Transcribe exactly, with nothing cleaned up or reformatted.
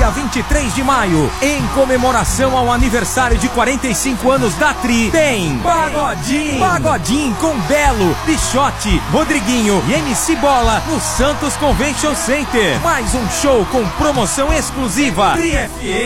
dia vinte e três de maio, em comemoração ao aniversário de quarenta e cinco anos da Tri, tem Pagodinho. Pagodinho com Belo, Bichote, Rodriguinho e M C Bola no Santos Convention Center. Mais um show com promoção exclusiva. Tri F M.